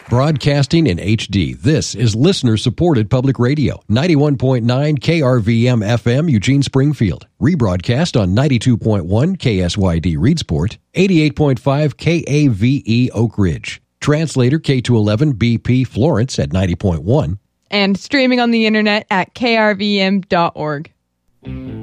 Broadcasting in HD, this is listener-supported public radio, 91.9 KRVM FM, Eugene, Springfield. Rebroadcast on 92.1 KSYD Reedsport, 88.5 KAVE Oak Ridge. Translator K211 BP Florence at 90.1. And streaming on the internet at krvm.org.